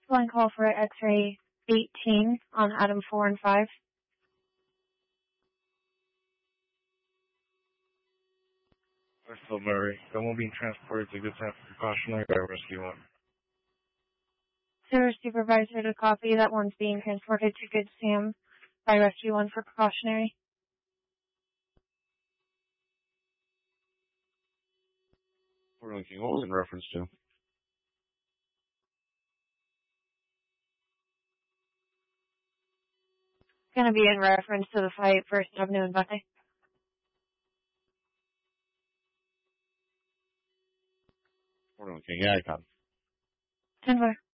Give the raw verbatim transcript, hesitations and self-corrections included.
Line call for X-ray eighteen on Adam four and five. Bristol Murray. Someone being transported to Good Sam for precautionary by Rescue one. Sir, supervisor to copy. That one's being transported to Good Sam by Rescue one for precautionary. We're looking. What was it in reference to? It's going to be in reference to the fight First Avenue and Buckeye. We're looking. Yeah, I got it. ten four.